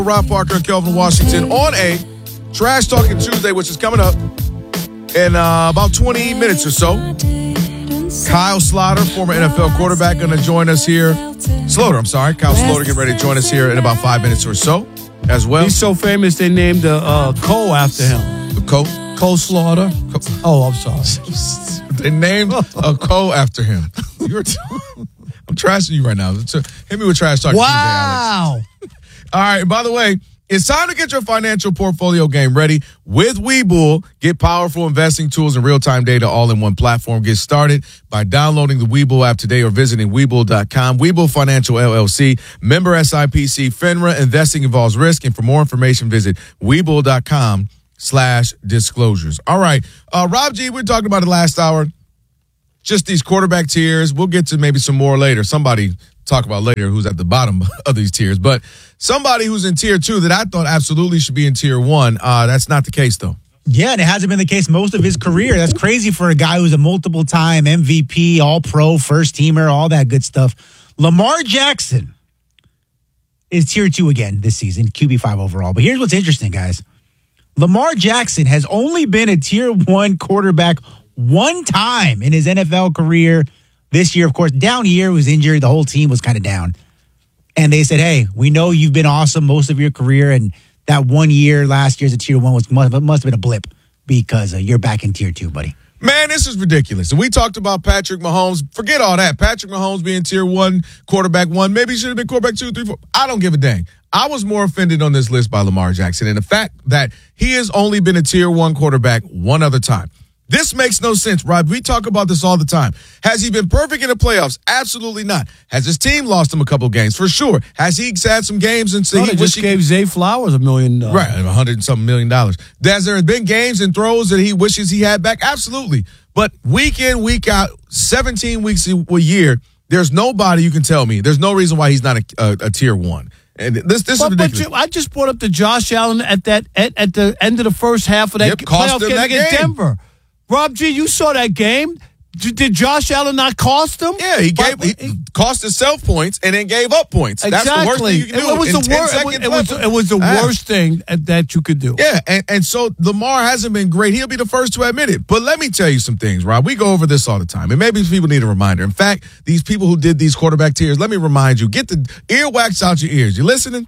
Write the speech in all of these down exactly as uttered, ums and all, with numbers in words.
Rob Parker and Kelvin Washington on a Trash Talking Tuesday, which is coming up in uh, about twenty minutes or so. Kyle Sloter, former N F L quarterback, going to join us here. Sloter, I'm sorry. Kyle Sloter getting ready to join us here in about five minutes or so as well. He's so famous they named a uh, Cole after him. The Cole? Cole Slaughter. Oh, I'm sorry. They named a Cole after him. You're t- I'm trashing you right now. Hit me with Trash Talking wow. Tuesday, Alex. All right, by the way, it's time to get your financial portfolio game ready with Webull. Get powerful investing tools and real-time data all in one platform. Get started by downloading the Webull app today or visiting Webull dot com. Webull Financial L L C, member S I P C, FINRA. Investing involves risk, and for more information, visit Webull dot com slash disclosures. All right, uh, Rob G, we were talking about it last hour. Just these quarterback tiers. We'll get to maybe some more later. Somebody talk about later who's at the bottom of these tiers. But somebody who's in tier two that I thought absolutely should be in tier one, uh, that's not the case, though. Yeah, and it hasn't been the case most of his career. That's crazy for a guy who's a multiple-time M V P, all-pro, first-teamer, all that good stuff. Lamar Jackson is tier two again this season, Q B five overall. But here's what's interesting, guys. Lamar Jackson has only been a tier one quarterback one time in his N F L career. This year, of course, down year, was injured. The whole team was kind of down. And they said, hey, we know you've been awesome most of your career, and that one year last year as a tier one was must, must have been a blip because uh, you're back in tier two, buddy. Man, this is ridiculous. And we talked about Patrick Mahomes. Forget all that. Patrick Mahomes being tier one, quarterback one. Maybe he should have been quarterback two, three, four. I don't give a dang. I was more offended on this list by Lamar Jackson and the fact that he has only been a tier one quarterback one other time. This makes no sense, Rob. We talk about this all the time. Has he been perfect in the playoffs? Absolutely not. Has his team lost him a couple games? For sure. Has he had some games and no, he they just he gave Zay Flowers a million? Uh, right, a hundred and something million dollars. Has there been games and throws that he wishes he had back? Absolutely. But week in, week out, seventeen weeks a year, there's nobody you can tell me. There's no reason why he's not a, a, a tier one. And this this but, is ridiculous. But you, I just brought up the Josh Allen at that at, at the end of the first half of that yep, playoff game against Denver. Rob G, you saw that game. Did Josh Allen not cost him? Yeah, he gave he, he cost himself points and then gave up points. Exactly. That's the worst thing you can do. It was, the, wor- it was, it was, it was the ah. worst thing that you could do. Yeah, and, and so Lamar hasn't been great. He'll be the first to admit it. But let me tell you some things, Rob. We go over this all the time, and maybe people need a reminder. In fact, these people who did these quarterback tiers, let me remind you, get the earwax out your ears. You listening?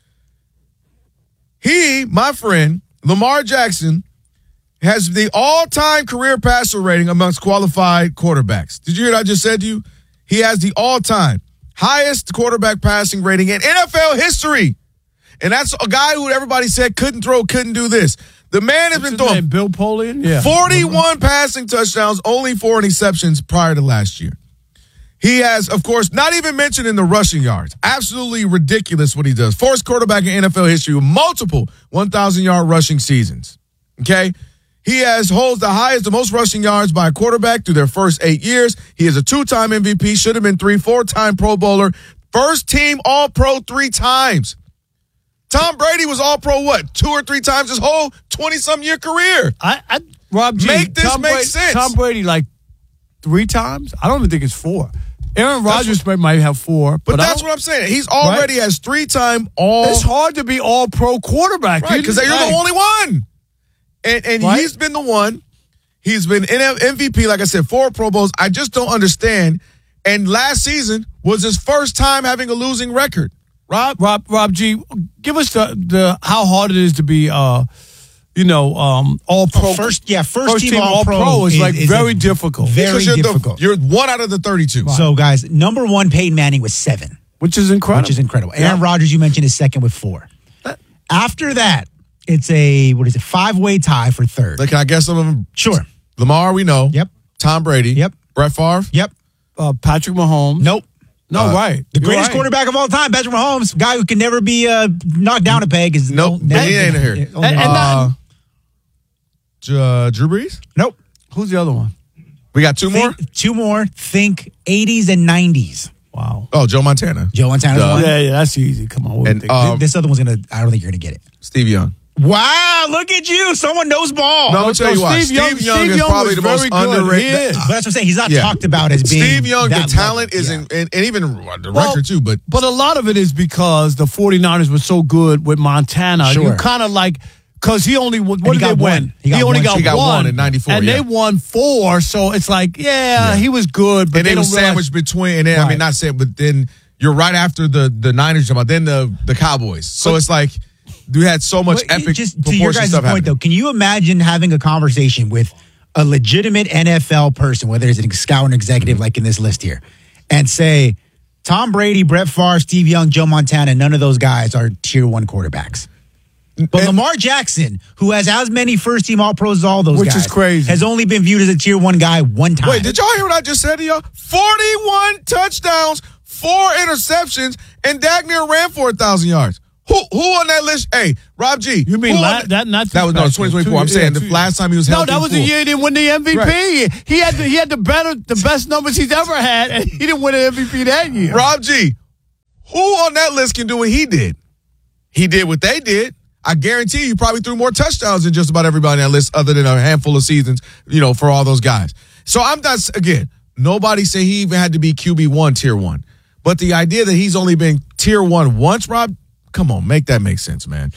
He, my friend, Lamar Jackson, has the all-time career passer rating amongst qualified quarterbacks. Did you hear what I just said to you? He has the all-time highest quarterback passing rating in N F L history. And that's a guy who everybody said couldn't throw, couldn't do this. The man has What's been throwing name? Bill Polian? Yeah. forty-one passing touchdowns, only four interceptions prior to last year. He has, of course, not even mentioned in the rushing yards. Absolutely ridiculous what he does. First quarterback in N F L history with multiple one thousand-yard rushing seasons. Okay? He has holds the highest, the most rushing yards by a quarterback through their first eight years. He is a two-time M V P, should have been three, four-time Pro Bowler, first team All-Pro three times. Tom Brady was All-Pro what, two or three times his whole twenty-some year career. I, I Rob G, make this Tom make Brady, sense. Tom Brady like three times. I don't even think it's four. Aaron Rodgers what, might have four, but, but that's what I'm saying. He's already right? has three-time All. It's hard to be All-Pro quarterback, right? Because you're right. the only one. And, and right? he's been the one. He's been M V P, like I said, four Pro Bowls. I just don't understand. And last season was his first time having a losing record. Rob, Rob, Rob G, give us the, the how hard it is to be, uh, you know, um, all pro. Oh, first, yeah, first, first team, team all pro, pro is, is like is very difficult. Very you're difficult. The, you're one out of the thirty-two. Right. So, guys, number one, Peyton Manning with seven, which is incredible. Which is incredible. Yeah. Aaron Rodgers, you mentioned, is second with four. That, After that, it's a what is it? Five-way tie for third. Like, can I guess some of them? Sure. Lamar, we know. Yep. Tom Brady. Yep. Brett Favre. Yep. Uh, Patrick Mahomes. Nope. No, uh, right. The greatest right. quarterback of all time, Patrick Mahomes, guy who can never be uh, knocked down a peg. Is nope. No, he ain't here. And, and uh, uh, Drew Brees. Nope. Who's the other one? We got two think, more. Two more. Think eighties and nineties. Wow. Oh, Joe Montana. Joe Montana's Duh. one. Yeah, yeah, that's easy. Come on. And, um, this other one's gonna. I don't think you're gonna get it. Steve Young. Wow, look at you. Someone knows ball. No, I'm going to tell you why. Steve Young, Steve Young Steve is Young probably was the most very good. underrated. He is. But that's what I'm saying. He's not Yeah. talked about as being Steve Young, the that talent level. is, Yeah. in, and, and even the Well, record too, but But a lot of it is because the 49ers were so good with Montana. Sure. You kind of like, because he only, what he did they got win? one. He got only one. got He got one. one in ninety-four, And yeah. they won four. So it's like, yeah, Yeah. he was good. But and they they don't was realize- sandwiched between, and then, I Right. mean, not saying, but then you're right after the, the Niners jump out, then the, the Cowboys. So it's like, you had so much But epic just to your proportion guys' stuff point, happening. though, can you imagine having a conversation with a legitimate N F L person, whether it's a scout or executive like in this list here, and say, Tom Brady, Brett Favre, Steve Young, Joe Montana, none of those guys are tier one quarterbacks. But And- Lamar Jackson, who has as many first team All Pros as all those Which guys, is crazy. has only been viewed as a tier one guy one time. Wait, did y'all hear what I just said to y'all? forty-one touchdowns, four interceptions, and Dak near ran for one thousand yards. Who who on that list? Hey, Rob G. You mean who la- on that? Not That was no this twenty past year. twenty-four. I'm Two- saying yeah, the two- last time he was No, healthy. that was the full. year he didn't win the M V P. Right. He had the, he had the better the best numbers he's ever had, and he didn't win an M V P that year. Rob G. Who on that list can do what he did? He did what they did. I guarantee you probably threw more touchdowns than just about everybody on that list, other than a handful of seasons, you know, for all those guys. So I'm not, again, nobody say he even had to be Q B one, tier one. But the idea that he's only been tier one once, Rob, come on, make that make sense, man.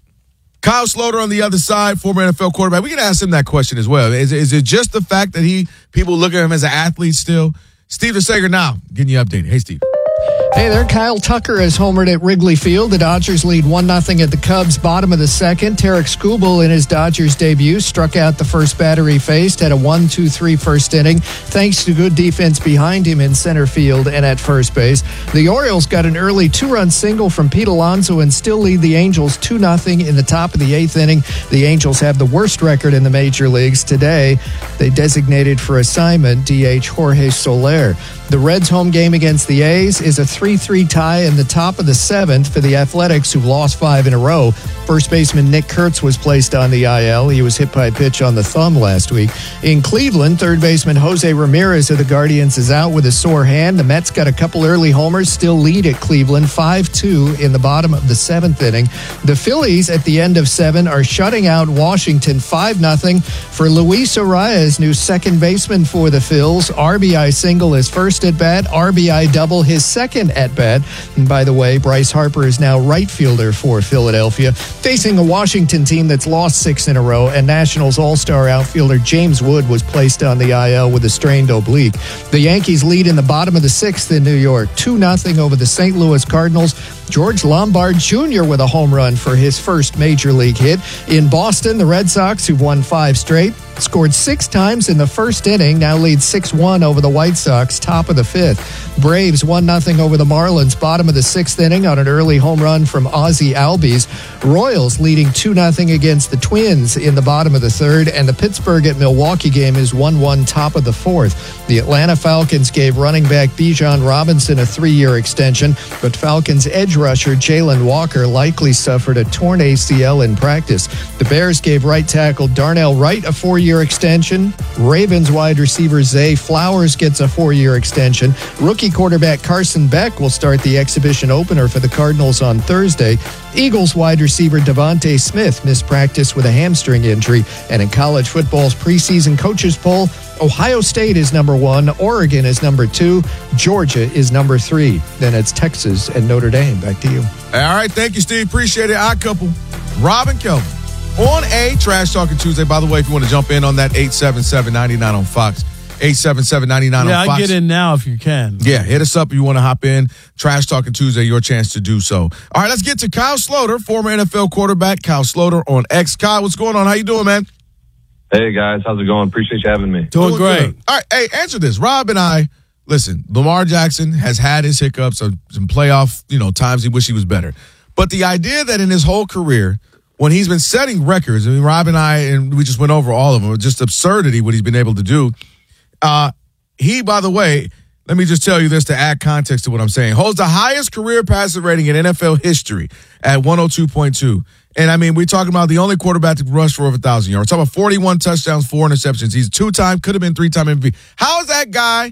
Kyle Sloter on the other side, former N F L quarterback. We can ask him that question as well. Is, is it just the fact that he people look at him as an athlete still? Steve DeSager now getting you updated. Hey, Steve. Hey there, Kyle Tucker has homered at Wrigley Field. The Dodgers lead one nothing at the Cubs' bottom of the second. Tarek Skubal in his Dodgers debut struck out the first batter he faced, had a one two three first inning, thanks to good defense behind him in center field and at first base. The Orioles got an early two-run single from Pete Alonso and still lead the Angels two nothing in the top of the eighth inning. The Angels have the worst record in the major leagues. Today, they designated for assignment D H Jorge Soler. The Reds' home game against the A's is a three three tie in the top of the seventh for the Athletics, who've lost five in a row. First baseman Nick Kurtz was placed on the I L. He was hit by a pitch on the thumb last week. In Cleveland, third baseman Jose Ramirez of the Guardians is out with a sore hand. The Mets got a couple early homers, still lead at Cleveland five two in the bottom of the seventh inning. The Phillies at the end of seven are shutting out Washington five nothing. For Luis Arias, new second baseman for the Phils, R B I single his first at bat, R B I double his second at bat. And by the way, Bryce Harper is now right fielder for Philadelphia, facing a Washington team that's lost six in a row, and Nationals all-star outfielder James Wood was placed on the I L with a strained oblique. The Yankees lead in the bottom of the sixth in New York, two nothing over the Saint Louis Cardinals. George Lombard Junior with a home run for his first major league hit. In Boston, the Red Sox, who've won five straight, scored six times in the first inning, now lead six one over the White Sox, top of the fifth. Braves one nothing over the Marlins, bottom of the sixth inning on an early home run from Ozzie Albies. Royals leading two nothing against the Twins in the bottom of the third, and the Pittsburgh at Milwaukee game is one one top of the fourth. The Atlanta Falcons gave running back Bijan Robinson a three-year extension, but Falcons edge rusher Jalen Walker likely suffered a torn A C L in practice. The Bears gave right tackle Darnell Wright a four-year extension. Ravens wide receiver Zay Flowers gets a four-year extension. Rookie quarterback Carson Beck will start the exhibition opener for the Cardinals on Thursday. Eagles wide receiver Devontae Smith missed practice with a hamstring injury. And in college football's preseason coaches poll, Ohio State is number one, Oregon is number two, Georgia is number three. Then it's Texas and Notre Dame. Back to you. All right, thank you, Steve. Appreciate it. Odd couple, Rob and Kelvin on a Trash Talking Tuesday. By the way, if you want to jump in on that, eight seven seven, nine nine on Fox. eight seven seven, nine nine Yeah, on Fox. I get in now if you can. Yeah, hit us up if you want to hop in. Trash Talking Tuesday, your chance to do so. All right, let's get to Kyle Sloter, former N F L quarterback. Kyle Sloter on X. Kyle, what's going on? How you doing, man? Hey, guys. How's it going? Appreciate you having me. Doing great. Good. All right, hey, answer this. Rob and I, listen, Lamar Jackson has had his hiccups, some, some playoff, you know, times he wish he was better. But the idea that in his whole career, when he's been setting records, I mean, Rob and I, and we just went over all of them, it's just absurdity what he's been able to do. Uh, he, by the way, let me just tell you this to add context to what I'm saying, holds the highest career passer rating in N F L history at one oh two point two. And, I mean, we're talking about the only quarterback to rush for over one thousand yards. We're talking about forty-one touchdowns, four interceptions. He's two-time, could have been three-time M V P. How is that guy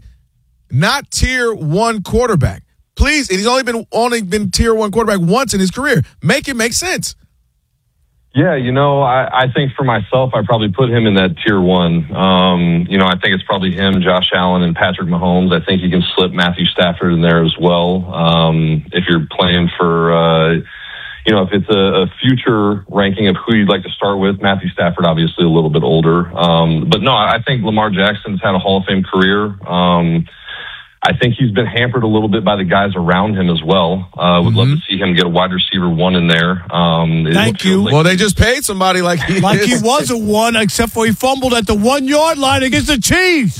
not tier one quarterback? Please, and he's only been only been tier one quarterback once in his career. Make it make sense. Yeah, you know, I, I think for myself, I probably put him in that tier one. Um, you know, I think it's probably him, Josh Allen, and Patrick Mahomes. I think you can slip Matthew Stafford in there as well. Um, if you're playing for, uh, you know, if it's a, a future ranking of who you'd like to start with, Matthew Stafford, obviously a little bit older. Um, but no, I think Lamar Jackson's had a Hall of Fame career. Um, I think he's been hampered a little bit by the guys around him as well. Uh, would mm-hmm. love to see him get a wide receiver one in there. Um, Thank you. Like well, they just paid somebody like he like is. he was a one, except for he fumbled at the one yard line against the Chiefs.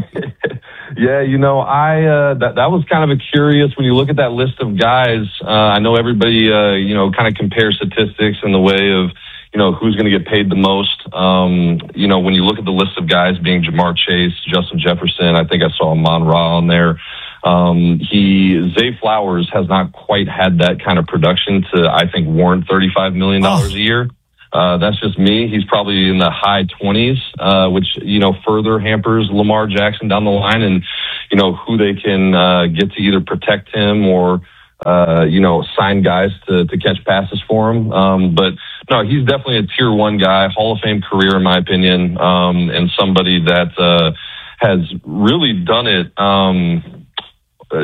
Yeah, you know, I uh, that that was kind of a curious when you look at that list of guys. Uh, I know everybody, uh, you know, kind of compares statistics in the way of, you know, who's going to get paid the most. Um, you know, when you look at the list of guys being Jamar Chase, Justin Jefferson, I think I saw Amon Ra on there. Um, he, Zay Flowers has not quite had that kind of production to, I think, warrant thirty-five million dollars oh. a year. Uh, that's just me. He's probably in the high twenties, uh, which, you know, further hampers Lamar Jackson down the line and, you know, who they can, uh, get to either protect him or, uh, you know, sign guys to, to catch passes for him. Um, but no, he's definitely a tier one guy, Hall of Fame career, in my opinion. Um, and somebody that, uh, has really done it, um, uh,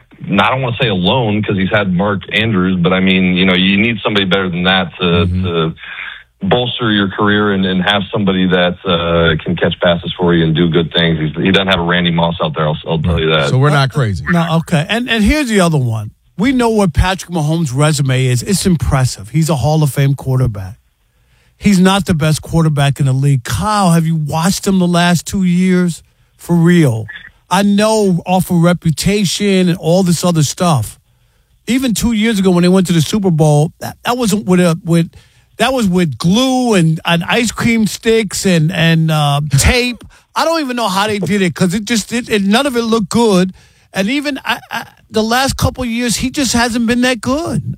I don't want to say alone because he's had Mark Andrews, but I mean, you know, you need somebody better than that to, mm-hmm. to bolster your career and, and have somebody that uh, can catch passes for you and do good things. He's, he doesn't have a Randy Moss out there, I'll, I'll tell you that. So we're not crazy. No, okay. And and here's the other one. We know what Patrick Mahomes' resume is. It's impressive. He's a Hall of Fame quarterback. He's not the best quarterback in the league. Kyle, have you watched him the last two years? For real. I know off of reputation and all this other stuff. Even two years ago when they went to the Super Bowl, that, that wasn't with a with that was with glue and, and ice cream sticks and and uh, tape. I don't even know how they did it because it just it, it, none of it looked good. And even I, I, the last couple of years, he just hasn't been that good.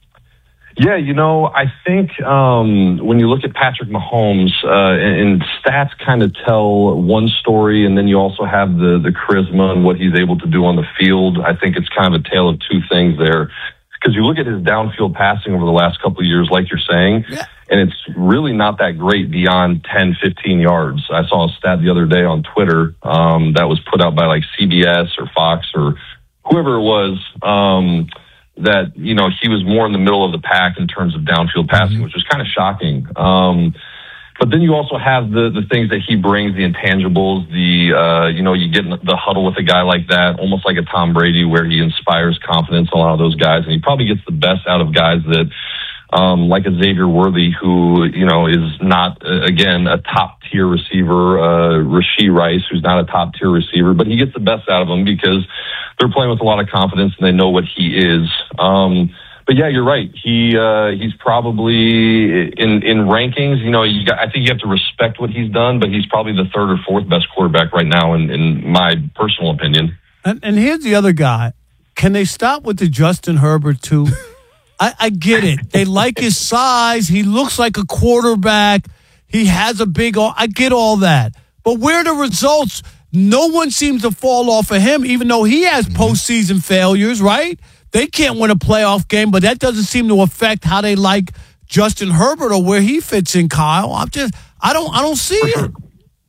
Yeah, you know, I think um, when you look at Patrick Mahomes, uh, and, and stats kind of tell one story, and then you also have the the charisma and what he's able to do on the field. I think it's kind of a tale of two things there. Because you look at his downfield passing over the last couple of years, like you're saying, yeah. and it's really not that great beyond ten, fifteen yards. I saw a stat the other day on Twitter um, that was put out by like C B S or Fox or whoever it was, um, that, you know, he was more in the middle of the pack in terms of downfield passing, mm-hmm. which was kind of shocking. Um, but then you also have the, the things that he brings, the intangibles, the, uh, you know, you get in the huddle with a guy like that, almost like a Tom Brady, where he inspires confidence in a lot of those guys. And he probably gets the best out of guys that, um, like a Xavier Worthy, who, you know, is not, uh, again, a top tier receiver, uh, Rashee Rice, who's not a top tier receiver, but he gets the best out of them because they're playing with a lot of confidence and they know what he is. Um, But yeah, you're right. He uh, he's probably in in rankings. You know, you got, I think you have to respect what he's done, but he's probably the third or fourth best quarterback right now, in, in my personal opinion. And, and here's the other guy. Can they stop with the Justin Herbert too? I, I get it. They like his size. He looks like a quarterback. He has a big. I get all that. But where are the results? No one seems to fall off of him, even though he has postseason failures. Right? They can't win a playoff game, but that doesn't seem to affect how they like Justin Herbert or where he fits in, Kyle. I'm just, I don't, I don't see for it. Sure.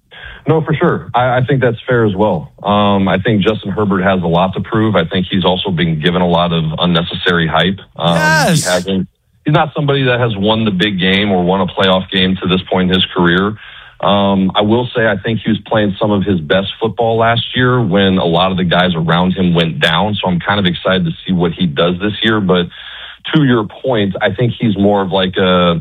No, for sure. I, I think that's fair as well. Um, I think Justin Herbert has a lot to prove. I think he's also been given a lot of unnecessary hype. Um, yes. He hasn't, he's not somebody that has won the big game or won a playoff game to this point in his career. Um, I will say I think he was playing some of his best football last year when a lot of the guys around him went down. So I'm kind of excited to see what he does this year. But to your point, I think he's more of like a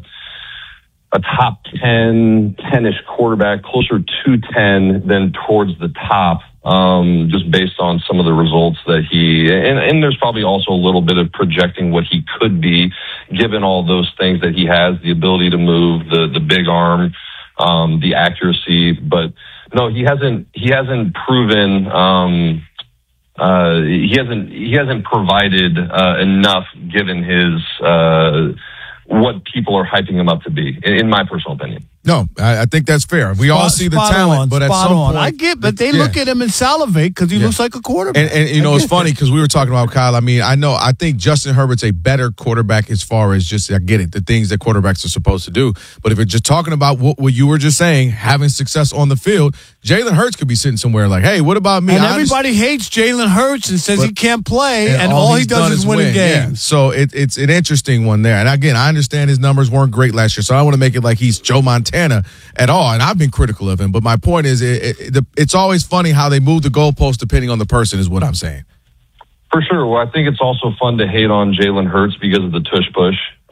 a top ten, ten-ish quarterback, closer to ten than towards the top, um, just based on some of the results that he, and, and there's probably also a little bit of projecting what he could be given all those things that he has, the ability to move, the the big arm, Um, the accuracy, but no, he hasn't. He hasn't proven. Um, uh, he hasn't. He hasn't provided uh, enough, given his uh, what people are hyping him up to be. In, in my personal opinion. No, I, I think that's fair. We all see the Spot talent, on, but at spot some on. point, I get, but they yeah. look at him and salivate because he Yeah. looks like a quarterback. And, and you know, I it's get funny it. because we were talking about Kyle. I mean, I know, I think Justin Herbert's a better quarterback as far as just, I get it, the things that quarterbacks are supposed to do. But if you're just talking about what, what you were just saying, having success on the field, Jalen Hurts could be sitting somewhere like, hey, what about me? And I everybody hates Jalen Hurts and says But- he can't play, and, And all, he he's does done is win Yeah. games. So it, it's an interesting one there. And again, I understand his numbers weren't great last year, so I don't want to make it like he's Joe Montana at all. And I've been critical of him, but my point is, it, it, it's always funny how they move the goalpost depending on the person, is what I'm saying. For sure. Well, I think it's also fun to hate on Jalen Hurts because of the tush push.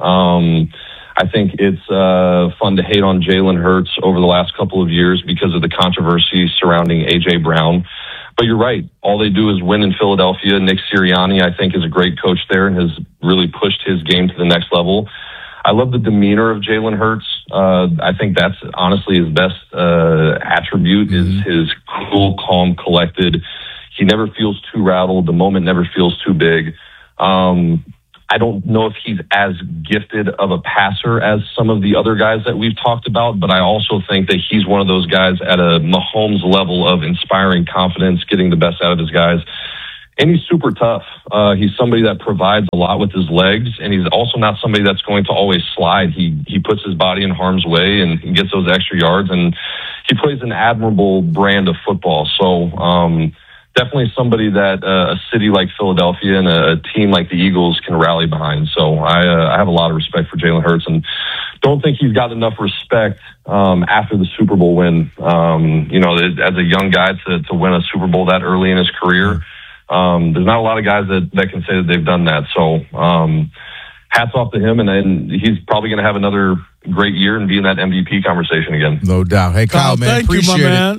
Um, I think it's uh, fun to hate on Jalen Hurts over the last couple of years because of the controversy surrounding A J Brown. But you're right. All they do is win in Philadelphia. Nick Sirianni, I think, is a great coach there and has really pushed his game to the next level. I love the demeanor of Jalen Hurts. Uh, I think that's honestly his best uh, attribute mm-hmm. is his cool, calm, collected. He never feels too rattled. The moment never feels too big. Um, I don't know if he's as gifted of a passer as some of the other guys that we've talked about, but I also think that he's one of those guys at a Mahomes level of inspiring confidence, getting the best out of his guys. And he's super tough. Uh, he's somebody that provides a lot with his legs, and he's also not somebody that's going to always slide. He he puts his body in harm's way and he gets those extra yards, and he plays an admirable brand of football. So um, definitely somebody that uh, a city like Philadelphia and a, a team like the Eagles can rally behind. So I, uh, I have a lot of respect for Jalen Hurts, and don't think he's got enough respect um, after the Super Bowl win. Um, you know, as a young guy to, to win a Super Bowl that early in his career. Um, there's not a lot of guys that, that can say that they've done that. So, um, hats off to him. And, and he's probably going to have another great year and be in that M V P conversation again. No doubt. Hey, Kyle, Kyle man, thank appreciate you, my it. man.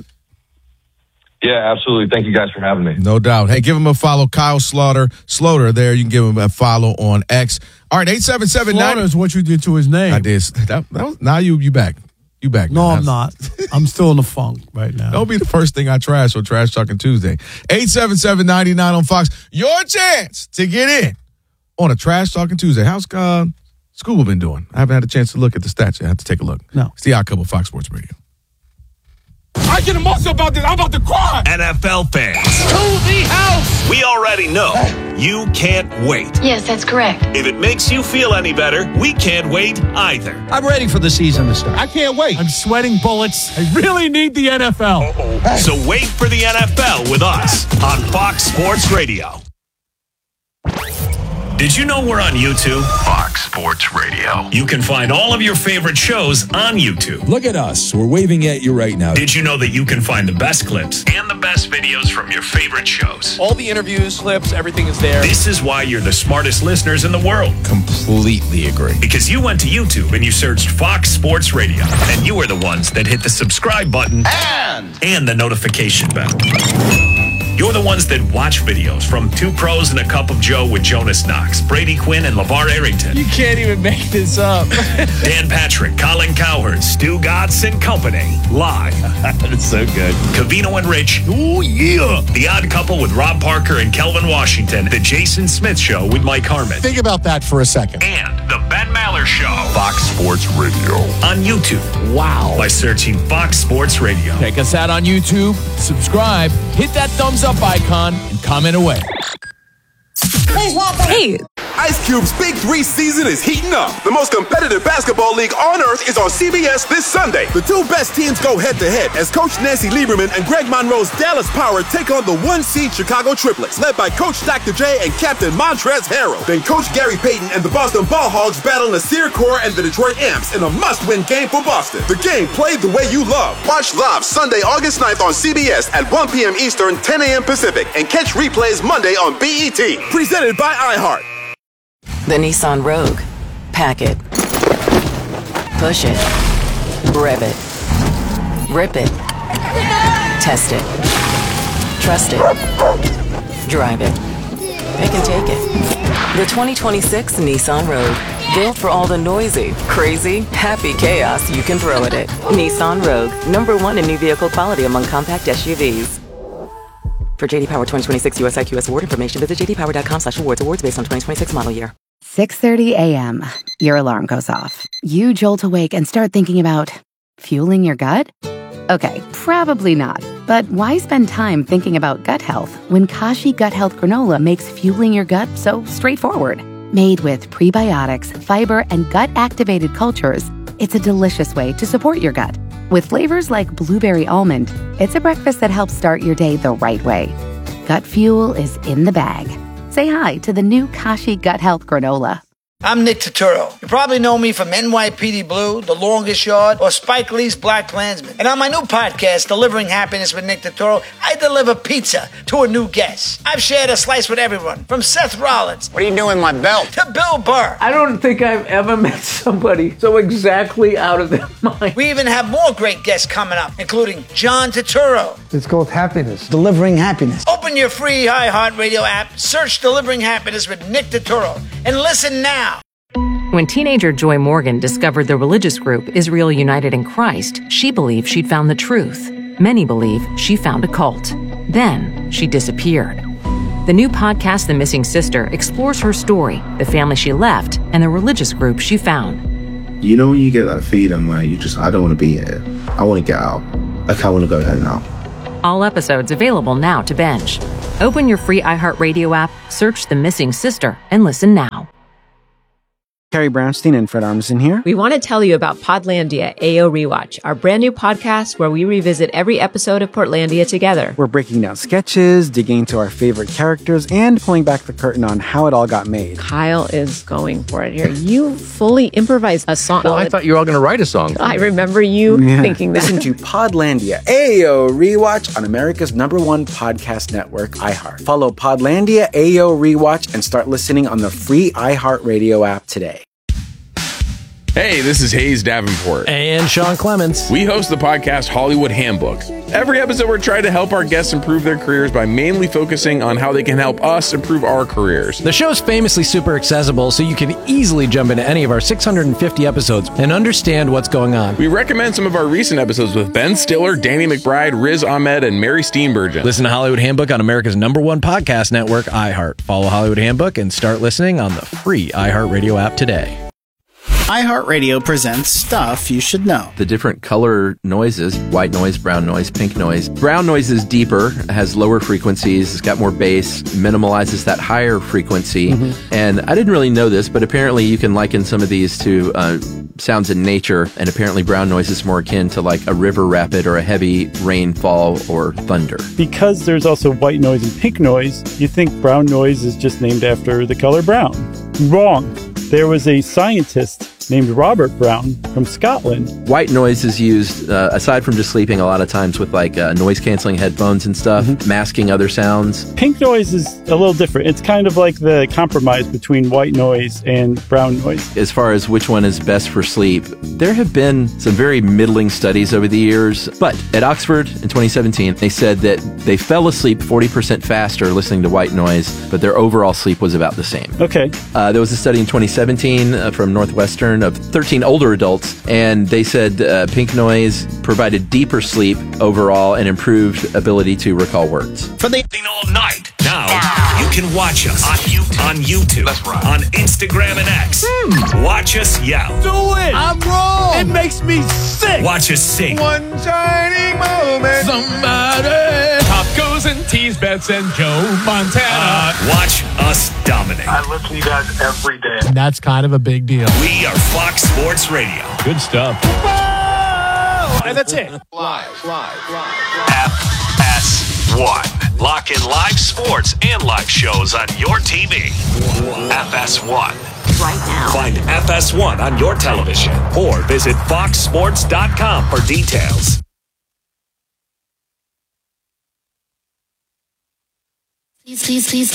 Yeah, absolutely. Thank you guys for having me. No doubt. Hey, give him a follow. Kyle Slaughter, Slaughter there. You can give him a follow on X. All right, eight seven seven nine. Slaughter is what you did to his name. I did. That, that was, now you you back. You back. No, man. I'm not. I'm still in the funk right now. Don't be the first thing I trash on Trash Talking Tuesday. eight seven seven, nine nine on Fox. Your chance to get in on a Trash Talking Tuesday. How's uh, Scuba been doing? I haven't had a chance to look at the stats yet. I have to take a look. No. It's the Odd Couple, Fox Sports Radio. I get emotional about this. I'm about to cry. N F L fans, To the house. we already know you can't wait. Yes, that's correct. If it makes you feel any better, we can't wait either. I'm ready for the season to start. I can't wait. I'm sweating bullets. I really need the N F L. So wait for the N F L with us on Fox Sports Radio. Did you know we're on YouTube? Fox Sports Radio. You can find all of your favorite shows on YouTube. Look at us. We're waving at you right now. Did you know that you can find the best clips and the best videos from your favorite shows? All the interviews, clips, everything is there. This is why you're the smartest listeners in the world. Completely agree. Because you went to YouTube and you searched Fox Sports Radio. And you were the ones that hit the subscribe button And and the notification bell. You're the ones that watch videos from Two Pros and a Cup of Joe with Jonas Knox, Brady Quinn, and LeVar Arrington. you can't even make this up. Dan Patrick, Colin Cowherd, Stu Gatz and Company. Live. That's so good. Cavino and Rich. Oh, yeah. The Odd Couple with Rob Parker and Kelvin Washington. The Jason Smith Show with Mike Harmon. Think about that for a second. And the Ben Maller Show. Fox Sports Radio. On YouTube. Wow. By searching Fox Sports Radio. Check us out on YouTube. Subscribe. Hit that thumbs up icon and comment away. Hey. Ice Cube's Big Three season is heating up. The most competitive basketball league on earth is on C B S this Sunday. The two best teams go head-to-head as Coach Nancy Lieberman and Greg Monroe's Dallas Power take on the one-seed Chicago Triplets, led by Coach Doctor J and Captain Montrezl Harrell. Then Coach Gary Payton and the Boston Ball Hogs battle Nasir Kaur and the Detroit Amps in a must-win game for Boston. The game played the way you love. Watch live Sunday, August ninth on C B S at one p.m. Eastern, ten a.m. Pacific, and catch replays Monday on B E T. Presented by iHeart. The Nissan Rogue. Pack it. Push it. Rev it. Rip it. Test it. Trust it. Drive it. Pick and take it. The twenty twenty-six Nissan Rogue. Built for all the noisy, crazy, happy chaos you can throw at it. Nissan Rogue. Number one in new vehicle quality among compact S U Vs. For J D Power twenty twenty-six U S I Q S award information, visit j d power dot com slash awards. Awards based on twenty twenty-six model year. six thirty a.m. Your alarm goes off. You jolt awake and start thinking about Fueling your gut? Okay, probably not. But why spend time thinking about gut health when Kashi Gut Health Granola makes fueling your gut so straightforward? Made with prebiotics, fiber, and gut-activated cultures, it's a delicious way to support your gut. With flavors like blueberry almond, it's a breakfast that helps start your day the right way. Gut fuel is in the bag. Say hi to the new Kashi Gut Health Granola. I'm Nick Turturro. You probably know me from N Y P D Blue, The Longest Yard, or Spike Lee's Black Klansman. And on my new podcast, Delivering Happiness with Nick Turturro, I deliver pizza to a new guest. I've shared a slice with everyone, from Seth Rollins. What are you doing, my belt? To Bill Burr. I don't think I've ever met somebody so exactly out of their mind. We even have more great guests coming up, including John Turturro. It's called Happiness. Delivering Happiness. Open your free iHeartRadio app, search Delivering Happiness with Nick Turturro, and listen now. When teenager Joy Morgan discovered the religious group Israel United in Christ, she believed she'd found the truth. Many believe she found a cult. Then she disappeared. The new podcast, The Missing Sister, explores her story, the family she left, and the religious group she found. You know when you get that feeling where you just, I don't want to be here. I want to get out. Like, I want to go home now. All episodes available now to binge. Open your free iHeartRadio app, search The Missing Sister, and listen now. Carrie Brownstein and Fred Armisen here. We want to tell you about Podlandia A O Rewatch, our brand new podcast where we revisit every episode of Portlandia together. We're breaking down sketches, digging into our favorite characters, and pulling back the curtain on how it all got made. Kyle is going for it here. You fully improvised a song. Well, I thought you were all going to write a song. I remember you yeah. thinking that. Listen to Podlandia A O Rewatch on America's number one podcast network, iHeart. Follow Podlandia A O Rewatch and start listening on the free iHeartRadio app today. Hey, this is Hayes Davenport. And Sean Clements. We host the podcast Hollywood Handbook. Every episode, we're trying to help our guests improve their careers by mainly focusing on how they can help us improve our careers. The show's famously super accessible, so you can easily jump into any of our six hundred fifty episodes and understand what's going on. We recommend some of our recent episodes with Ben Stiller, Danny McBride, Riz Ahmed, and Mary Steenburgen. Listen to Hollywood Handbook on America's number one podcast network, iHeart. Follow Hollywood Handbook and start listening on the free iHeartRadio app today. iHeartRadio presents Stuff You Should Know. The different color noises, white noise, brown noise, pink noise. Brown noise is deeper, has lower frequencies, it's got more bass, minimalizes that higher frequency. Mm-hmm. And I didn't really know this, but apparently you can liken some of these to uh, sounds in nature, and apparently brown noise is more akin to like a river rapid or a heavy rainfall or thunder. Because there's also white noise and pink noise, you think brown noise is just named after the color brown. Wrong. There was a scientist named Robert Brown from Scotland. White noise is used, uh, aside from just sleeping, a lot of times with like uh, noise-canceling headphones and stuff, mm-hmm. masking other sounds. Pink noise is a little different. It's kind of like the compromise between white noise and brown noise. As far as which one is best for sleep, there have been some very middling studies over the years, but at Oxford in twenty seventeen, they said that they fell asleep forty percent faster listening to white noise, but their overall sleep was about the same. Okay. Uh, there was a study in twenty seventeen uh, from Northwestern of thirteen older adults, and they said uh, pink noise provided deeper sleep overall and improved ability to recall words. For the all night. Now you can watch us on YouTube, on, YouTube, That's right. on Instagram and X. Hmm. Watch us yell. Do it! I'm wrong! It makes me sick! Watch us sing. One shining moment. Somebody. Top goes and tease bets and Joe Montana. Uh, watch us dominate. I listen to you guys every day. That's kind of a big deal. We are Fox Sports Radio. Good stuff. Whoa! And that's it. Live, live, live. F S one. Lock in live sports and live shows on your T V. F S one. Right now. Find F S one on your television or visit fox sports dot com for details. Please, please, please.